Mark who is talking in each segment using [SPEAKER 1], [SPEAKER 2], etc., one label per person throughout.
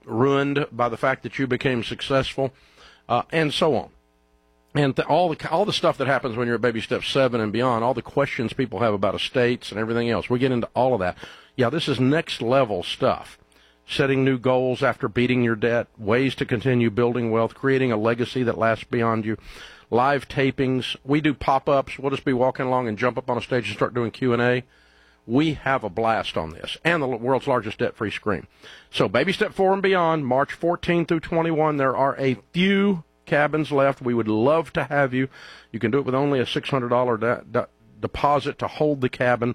[SPEAKER 1] ruined by the fact that you became successful, and so on. And all the stuff that happens when you're at baby step 7 and beyond, all the questions people have about estates and everything else, we get into all of that. Yeah, this is next level stuff. Setting new goals after beating your debt, ways to continue building wealth, creating a legacy that lasts beyond you, live tapings. We do pop-ups. We'll just be walking along and jump up on a stage and start doing Q&A. We have a blast on this, and the world's largest debt-free screen. So baby step 4 and beyond, March 14 through 21, there are a few cabins left. We would love to have you. You can do it with only a $600 deposit to hold the cabin.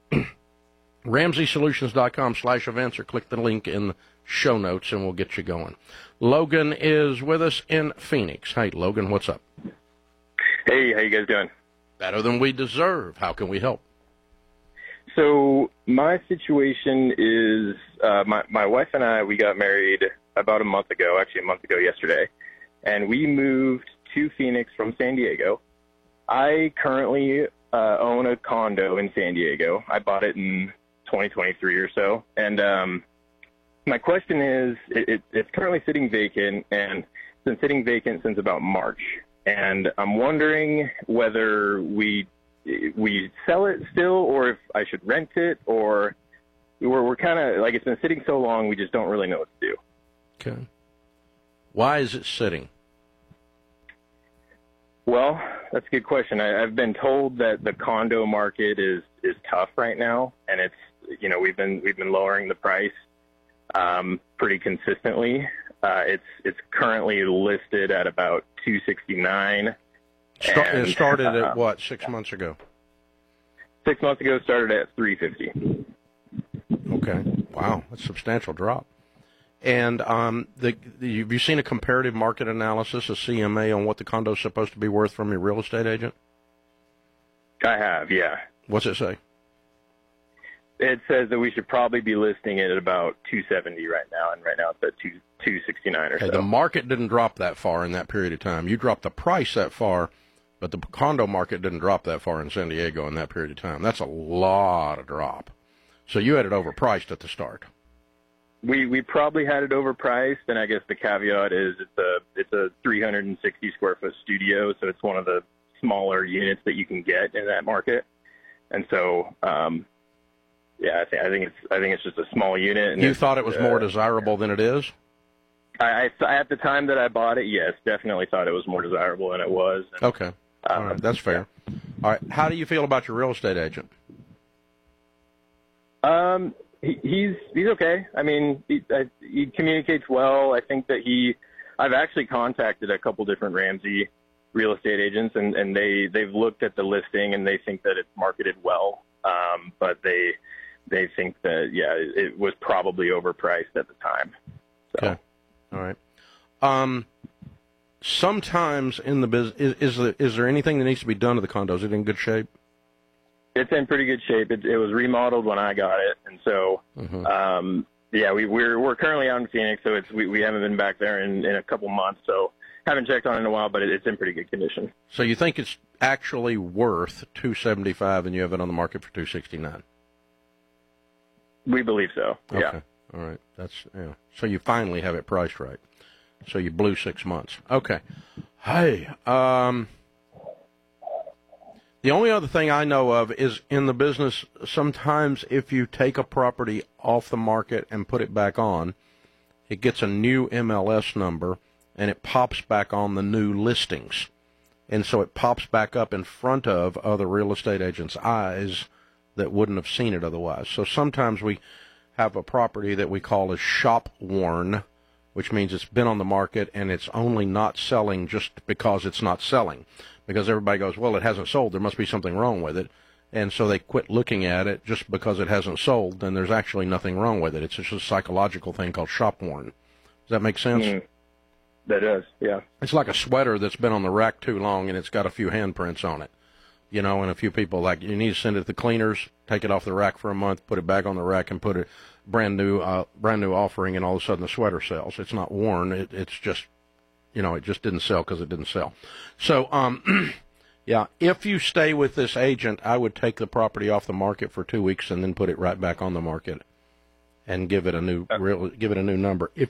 [SPEAKER 1] RamseySolutions.com/events, or click the link in the show notes and we'll get you going. Logan is with us in Phoenix. Hey, Logan, what's up?
[SPEAKER 2] Hey, how you guys doing?
[SPEAKER 1] Better than we deserve. How can we help?
[SPEAKER 2] So my situation is my wife and I, we got married about a month ago yesterday, and we moved to Phoenix from San Diego. I currently own a condo in San Diego. I bought it in 2023 or so, and my question is, it's currently sitting vacant, and it's been sitting vacant since about March, and I'm wondering whether we sell it still, or if I should rent it, or we're kind of like, it's been sitting so long, we just don't really know what to do.
[SPEAKER 1] Okay. Why is it sitting?
[SPEAKER 2] Well, that's a good question. I've been told that the condo market is tough right now, and it's, we've been lowering the price pretty consistently. It's currently listed at about $269.
[SPEAKER 1] It started at what, 6 months ago?
[SPEAKER 2] 6 months ago, it started at $350.
[SPEAKER 1] Okay. Wow, that's a substantial drop. And have you seen a comparative market analysis, a CMA, on what the condo's supposed to be worth from your real estate agent?
[SPEAKER 2] I have, yeah.
[SPEAKER 1] What's it say?
[SPEAKER 2] It says that we should probably be listing it at about $270 right now, and right now it's at $269 or so.
[SPEAKER 1] The market didn't drop that far in that period of time. You dropped the price that far, but the condo market didn't drop that far in San Diego in that period of time. That's a lot of drop. So you had it overpriced at the start.
[SPEAKER 2] We probably had it overpriced, and I guess the caveat is it's a 360 square foot studio, so it's one of the smaller units that you can get in that market. And so, yeah, I think it's just a small unit. And
[SPEAKER 1] you thought it was more desirable than it is?
[SPEAKER 2] I at the time that I bought it, yes, definitely thought it was more desirable than it was. And,
[SPEAKER 1] okay, all right, that's fair. Yeah. All right, how do you feel about your real estate agent?
[SPEAKER 2] He's okay. I mean, he communicates well. I think that I've actually contacted a couple different Ramsey real estate agents, and they've looked at the listing and they think that it's marketed well. But they think that, yeah, it was probably overpriced at the time. So.
[SPEAKER 1] Okay. All right. Sometimes in the business, is there anything that needs to be done to the condo? Is it in good shape?
[SPEAKER 2] It's in pretty good shape. It was remodeled when I got it, and so yeah, we're currently out in Phoenix, so we haven't been back there in a couple months, so haven't checked on it in a while, but it's in pretty good condition.
[SPEAKER 1] So you think it's actually worth $275, and you have it on the market for $269?
[SPEAKER 2] We believe so.
[SPEAKER 1] Okay.
[SPEAKER 2] Yeah.
[SPEAKER 1] All right. Yeah. So you finally have it priced right. So you blew 6 months. Okay. Hey. The only other thing I know of is in the business, sometimes if you take a property off the market and put it back on, it gets a new MLS number, and it pops back on the new listings. And so it pops back up in front of other real estate agents' eyes that wouldn't have seen it otherwise. So sometimes we have a property that we call as shop worn, which means it's been on the market and it's only not selling just because it's not selling. Because everybody goes, well, it hasn't sold, there must be something wrong with it. And so they quit looking at it just because it hasn't sold, then there's actually nothing wrong with it. It's just a psychological thing called shop worn. Does that make sense?
[SPEAKER 2] Mm-hmm. That does, yeah.
[SPEAKER 1] It's like a sweater that's been on the rack too long and it's got a few handprints on it. And a few people, like, you need to send it to the cleaners, take it off the rack for a month, put it back on the rack, and put a brand new offering, and all of a sudden the sweater sells. It's not worn. It's just, it just didn't sell because it didn't sell. So, yeah, if you stay with this agent, I would take the property off the market for 2 weeks and then put it right back on the market and give it a new number. If